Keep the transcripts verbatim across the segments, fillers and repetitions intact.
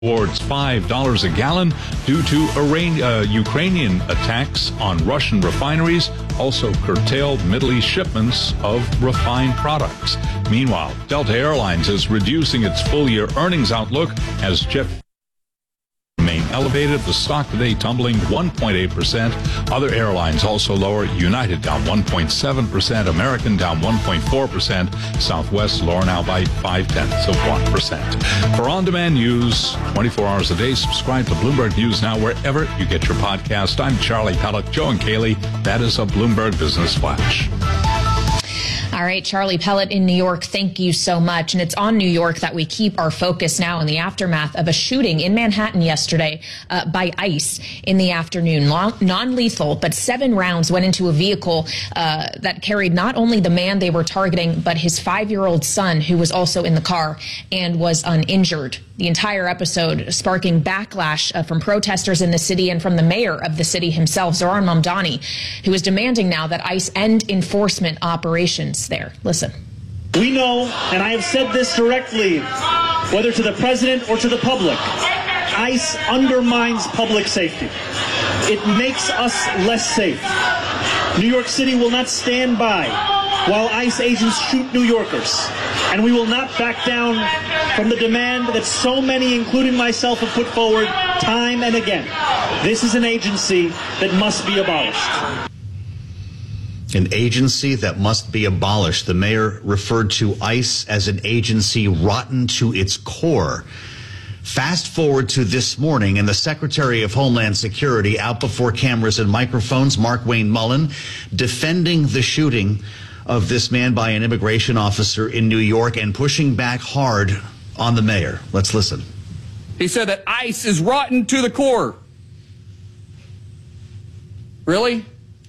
towards five dollars a gallon due to Iran, uh, Ukrainian attacks on Russian refineries, also curtailed Middle East shipments of refined products. Meanwhile, Delta Airlines is reducing its full-year earnings outlook as jet remain elevated. The stock today tumbling one point eight percent. Other airlines also lower. United down one point seven percent. American down one point four percent. Southwest lower now by five tenths of one percent. For on-demand news, twenty-four hours a day, subscribe to Bloomberg News Now wherever you get your podcast. I'm Charlie Pellet, Joe and Kaylee. That is a Bloomberg Business Flash. All right, Charlie Pellet in New York, thank you so much. And it's on New York that we keep our focus now in the aftermath of a shooting in Manhattan yesterday uh, by ICE in the afternoon. Long, non-lethal, but seven rounds went into a vehicle uh, that carried not only the man they were targeting, but his five-year-old son, who was also in the car and was uninjured. The entire episode sparking backlash uh, from protesters in the city and from the mayor of the city himself, Zohran Mamdani, who is demanding now that ICE end enforcement operations there. Listen. We know, and I have said this directly, whether to the president or to the public, ICE undermines public safety. It makes us less safe. New York City will not stand by while ICE agents shoot New Yorkers. And we will not back down from the demand that so many, including myself, have put forward time and again. This is an agency that must be abolished. An agency that must be abolished. The mayor referred to ICE as an agency rotten to its core. Fast forward to this morning, and the Secretary of Homeland Security out before cameras and microphones, Markwayne Mullin, defending the shooting of this man by an immigration officer in New York and pushing back hard on the mayor. Let's listen. He said that ICE is rotten to the core. Really?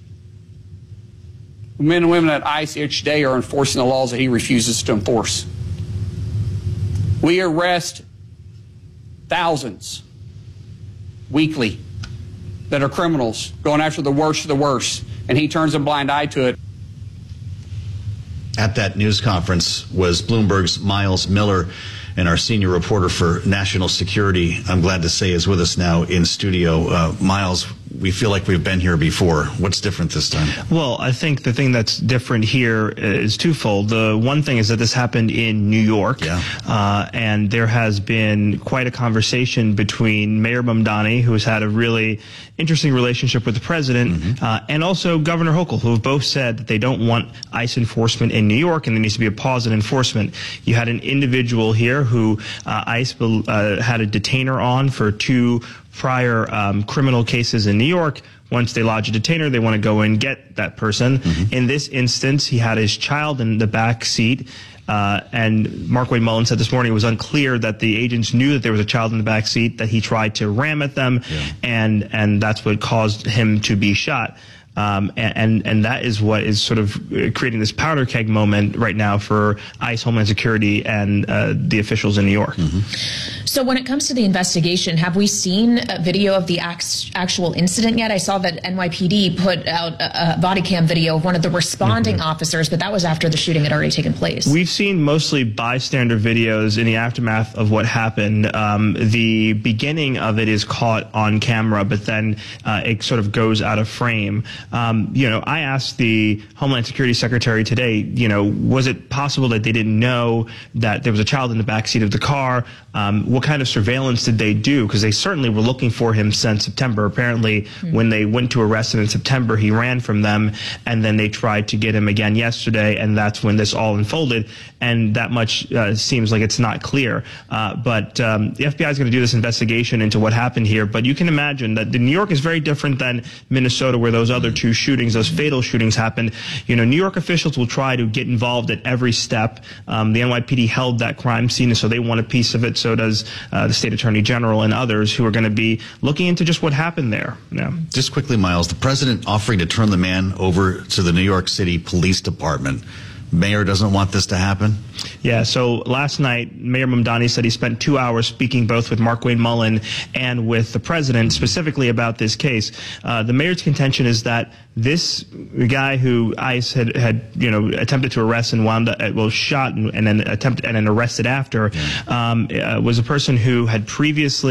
The men and women at ICE each day are enforcing the laws that he refuses to enforce. We arrest thousands weekly that are criminals, going after the worst of the worst, and he turns a blind eye to it. At that news conference was Bloomberg's Miles Miller, and our senior reporter for national security, I'm glad to say, is with us now in studio. Uh, Miles, we feel like we've been here before. What's different this time? Well, I think the thing that's different here is twofold. The one thing is that this happened in New York, yeah. uh, and there has been quite a conversation between Mayor Mamdani, who has had a really interesting relationship with the president, mm-hmm. uh, and also Governor Hochul, who have both said that they don't want ICE enforcement in New York, and there needs to be a pause in enforcement. You had an individual here who uh, ICE uh, had a detainer on for two prior um, criminal cases in New York. Once they lodge a detainer, they want to go and get that person. Mm-hmm. In this instance, he had his child in the back seat. Uh, and Markwayne Mullin said this morning it was unclear that the agents knew that there was a child in the back seat, that he tried to ram at them, yeah. and and that's what caused him to be shot. Um, and, and that is what is sort of creating this powder keg moment right now for ICE, Homeland Security, and uh, the officials in New York. Mm-hmm. So when it comes to the investigation, have we seen a video of the actual incident yet? I saw that N Y P D put out a, a body cam video of one of the responding mm-hmm. officers, but that was after the shooting had already taken place. We've seen mostly bystander videos in the aftermath of what happened. Um, the beginning of it is caught on camera, but then uh, it sort of goes out of frame. Um, you know, I asked the Homeland Security Secretary today, you know, was it possible that they didn't know that there was a child in the backseat of the car? Um, what kind of surveillance did they do? Because they certainly were looking for him since September. Apparently, mm-hmm. when they went to arrest him in September, he ran from them, and then they tried to get him again yesterday, and that's when this all unfolded. And that much uh, seems like it's not clear. Uh, but um, the F B I is going to do this investigation into what happened here. But you can imagine that New York is very different than Minnesota, where those other two shootings, those fatal shootings happened. You know, New York officials will try to get involved at every step. Um, the N Y P D held that crime scene, so they want a piece of it. So does uh, the state attorney general and others who are going to be looking into just what happened there. Yeah. Just quickly, Miles, the president offering to turn the man over to the New York City Police Department. Mayor doesn't want this to happen? Yeah, so last night, Mayor Mamdani said he spent two hours speaking both with Markwayne Mullin and with the president specifically about this case. Uh, the mayor's contention is that this guy who ICE had, had you know, attempted to arrest and wound up, well, shot and, and then attempted and then arrested after, um, uh, was a person who had previously